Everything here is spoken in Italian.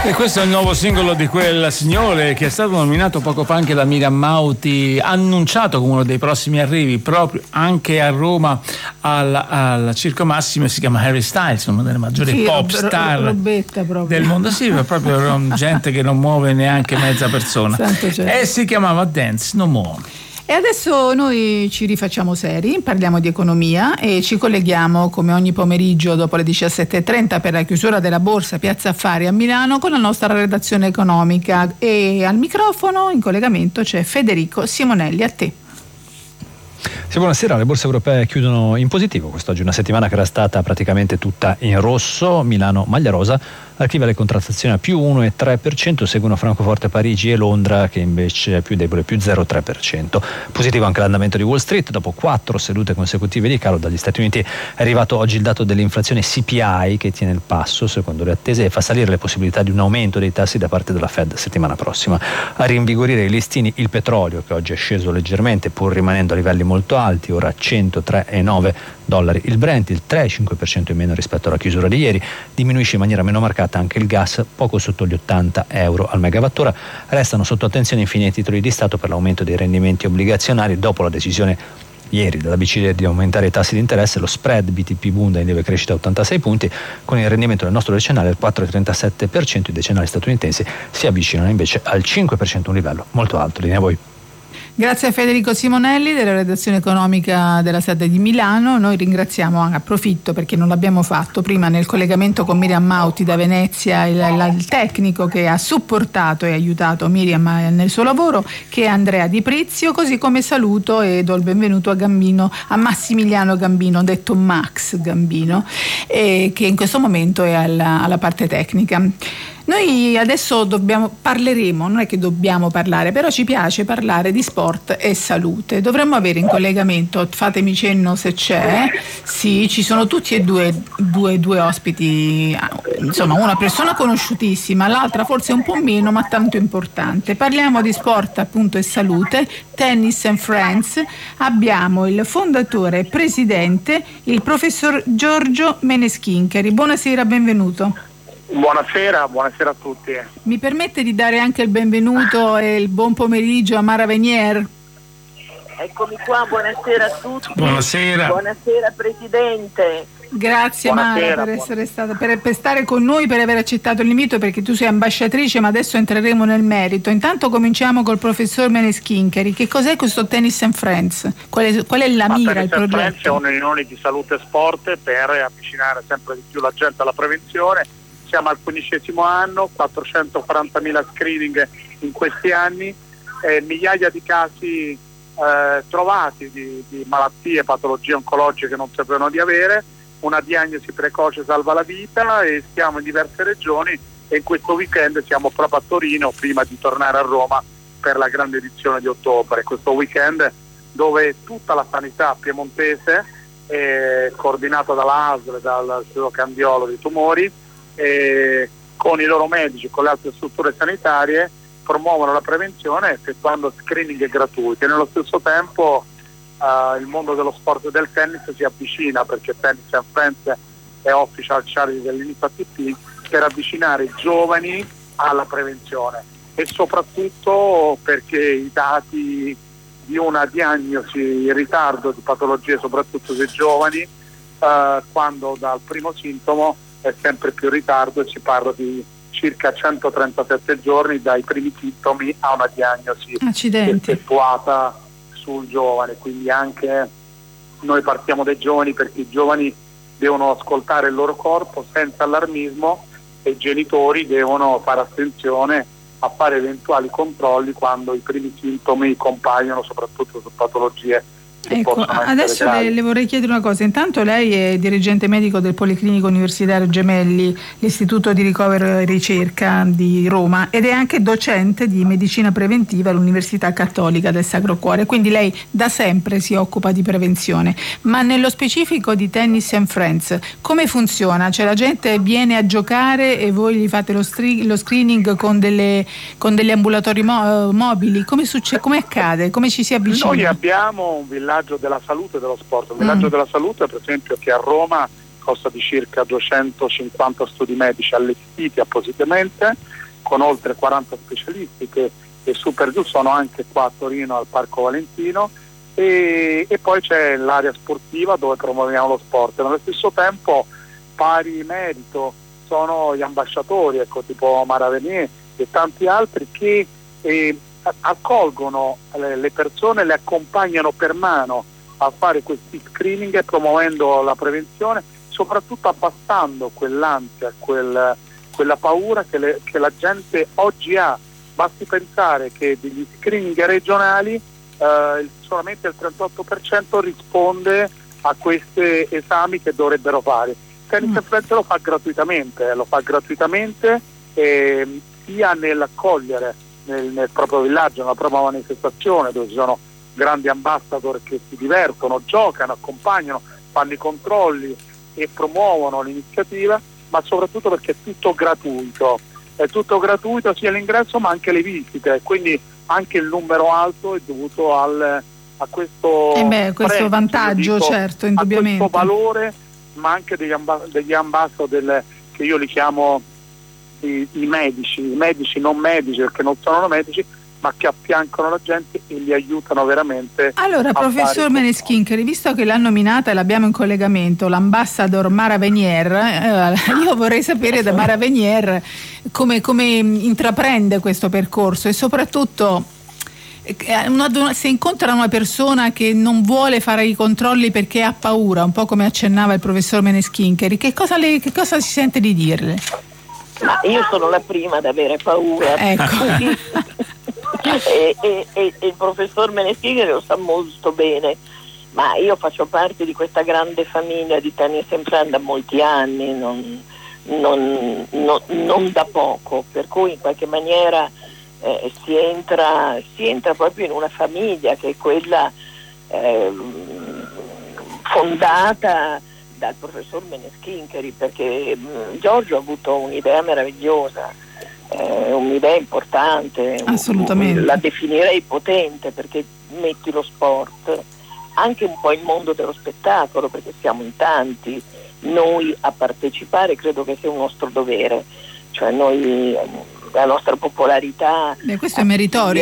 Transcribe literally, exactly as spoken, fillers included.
E questo è il nuovo singolo di quel signore che è stato nominato poco fa anche da Miriam Mauti, annunciato come uno dei prossimi arrivi proprio anche a Roma al, al Circo Massimo. Si chiama Harry Styles, una delle maggiori sì, pop ro- star robetta del mondo. Sì, è proprio gente che non muove neanche mezza persona. E si chiamava Dance No More. E adesso noi ci rifacciamo seri, parliamo di economia e ci colleghiamo come ogni pomeriggio dopo le diciassette e trenta per la chiusura della Borsa Piazza Affari a Milano con la nostra redazione economica, e al microfono in collegamento c'è Federico Simonelli. A te. Sì, buonasera. Le borse europee chiudono in positivo quest'oggi, una settimana che era stata praticamente tutta in rosso. Milano maglia rosa archiva le contrattazioni a più uno virgola tre per cento, seguono Francoforte, Parigi e Londra che invece è più debole, più zero virgola tre per cento. Positivo anche l'andamento di Wall Street, dopo quattro sedute consecutive di calo. Dagli Stati Uniti è arrivato oggi il dato dell'inflazione C P I che tiene il passo secondo le attese e fa salire le possibilità di un aumento dei tassi da parte della Fed settimana prossima. A rinvigorire i listini il petrolio, che oggi è sceso leggermente pur rimanendo a livelli molto alti, ora centotré virgola nove dollari il Brent, il tre virgola cinque per cento in meno rispetto alla chiusura di ieri. Diminuisce in maniera meno marcata anche il gas, poco sotto gli ottanta euro al megawattora. Restano sotto attenzione infine i titoli di Stato per l'aumento dei rendimenti obbligazionari dopo la decisione ieri dalla B C E di aumentare i tassi di interesse. Lo spread B T P Bund è in lieve crescita a ottantasei punti, con il rendimento del nostro decennale al quattro virgola trentasette per cento. I decennali statunitensi si avvicinano invece al cinque per cento, un livello molto alto. Linea a voi. Grazie a Federico Simonelli della redazione economica della sede di Milano. Noi ringraziamo, approfitto perché non l'abbiamo fatto prima nel collegamento con Miriam Mauti da Venezia, il, il tecnico che ha supportato e aiutato Miriam nel suo lavoro, che è Andrea Di Prizio, così come saluto e do il benvenuto a Gambino, a Massimiliano Gambino, detto Max Gambino, eh, che in questo momento è alla, alla parte tecnica. Noi adesso dobbiamo, parleremo, non è che dobbiamo parlare, però ci piace parlare di sport e salute. Dovremmo avere in collegamento, fatemi cenno se c'è, sì, ci sono tutti e due, due, due ospiti, insomma una persona conosciutissima, l'altra forse un po' meno ma tanto importante. Parliamo di sport appunto e salute, Tennis and Friends. Abbiamo il fondatore e presidente, il professor Giorgio Meneschincheri. Buonasera, benvenuto. Buonasera, buonasera a tutti. Mi permette di dare anche il benvenuto e il buon pomeriggio a Mara Venier? Eccomi qua, buonasera a tutti. Buonasera. Buonasera Presidente. Grazie Buonasera, Mara per essere stata, per, per stare con noi, per aver accettato l'invito, perché tu sei ambasciatrice, ma adesso entreremo nel merito. Intanto cominciamo col professor Meneschincheri. Che cos'è questo Tennis and Friends? Qual è, qual è la Ma mira, il Tennis and progetto? Friends è un'unione di salute e sport per avvicinare sempre di più la gente alla prevenzione. Siamo al quindicesimo anno, quattrocentoquarantamila screening in questi anni, eh, migliaia di casi eh, trovati di, di malattie, patologie oncologiche che non sapevano di avere. Una diagnosi precoce salva la vita e stiamo in diverse regioni, e in questo weekend siamo proprio a Torino prima di tornare a Roma per la grande edizione di ottobre. Questo weekend dove tutta la sanità piemontese è coordinata dalla A S L, dal Istituto Candiolo dei Tumori, e con i loro medici, con le altre strutture sanitarie, promuovono la prevenzione effettuando screening gratuiti. E nello stesso tempo uh, il mondo dello sport e del tennis si avvicina, perché Tennis and Friends è official charity dell'Inizia T P, per avvicinare i giovani alla prevenzione, e soprattutto perché i dati di una diagnosi in ritardo di patologie, soprattutto dei giovani, uh, quando dal primo sintomo è sempre più in ritardo, e si parla di circa centotrentasette giorni dai primi sintomi a una diagnosi Accidenti. effettuata sul giovane. Quindi anche noi partiamo dai giovani, perché i giovani devono ascoltare il loro corpo senza allarmismo, e i genitori devono fare attenzione a fare eventuali controlli quando i primi sintomi compaiono, soprattutto su patologie. Ecco, adesso le, le vorrei chiedere una cosa. Intanto lei è dirigente medico del Policlinico Universitario Gemelli, l'Istituto di Ricovero e Ricerca di Roma, ed è anche docente di medicina preventiva all'Università Cattolica del Sacro Cuore, quindi lei da sempre si occupa di prevenzione. Ma nello specifico di Tennis and Friends, come funziona? Cioè la gente viene a giocare e voi gli fate lo, stri- lo screening con delle con degli ambulatori mo- mobili? Come succede? Come accade? Come ci si avvicina? Noi abbiamo un villaggio della salute e dello sport. Un villaggio mm. della salute, per esempio, che a Roma consta di circa duecentocinquanta studi medici allestiti appositamente, con oltre quaranta specialisti che, che su per giù sono anche qua a Torino al Parco Valentino, e, e poi c'è l'area sportiva dove promuoviamo lo sport. Nello stesso tempo pari merito sono gli ambasciatori, ecco, tipo Mara Venier e tanti altri, che eh, accolgono le, le persone, le accompagnano per mano a fare questi screening, promuovendo la prevenzione, soprattutto abbassando quell'ansia, quel, quella paura che, le, che la gente oggi ha. Basti pensare che degli screening regionali eh, solamente il trentotto per cento risponde a questi esami che dovrebbero fare. Tennis Friends lo fa gratuitamente, lo fa gratuitamente eh, sia nell'accogliere nel, nel proprio villaggio, nella propria manifestazione, dove ci sono grandi ambassador che si divertono, giocano, accompagnano, fanno i controlli e promuovono l'iniziativa, ma soprattutto perché è tutto gratuito, è tutto gratuito sia l'ingresso ma anche le visite, quindi anche il numero alto è dovuto al, a questo, eh beh, questo prezzo, vantaggio, dico, certo, indubbiamente. a questo valore, ma anche degli, amba- degli ambassador che io li chiamo i, i medici, i medici non medici perché non sono medici, ma che affiancano la gente e li aiutano veramente. Allora, professor Meneschincheri, visto che l'ha nominata e l'abbiamo in collegamento l'ambassador Mara Venier, eh, io vorrei sapere da Mara Venier come, come intraprende questo percorso e soprattutto una, se incontra una persona che non vuole fare i controlli perché ha paura, un po' come accennava il professor Meneschincheri, che cosa, le, che cosa si sente di dirle? Ma io sono la prima ad avere paura. Ecco. E, e, e, e il professor Meneschincheri lo sa molto bene, ma io faccio parte di questa grande famiglia di Tennis Friends da molti anni, non, non, non, non da poco, per cui in qualche maniera eh, si, entra, si entra proprio in una famiglia che è quella eh, fondata dal professor Meneschincheri, perché mh, Giorgio ha avuto un'idea meravigliosa. È un'idea importante, assolutamente, la definirei potente, perché metti lo sport anche un po' il mondo dello spettacolo, perché siamo in tanti noi a partecipare, credo che sia un nostro dovere, cioè noi, la nostra popolarità. Beh, questo è meritorio.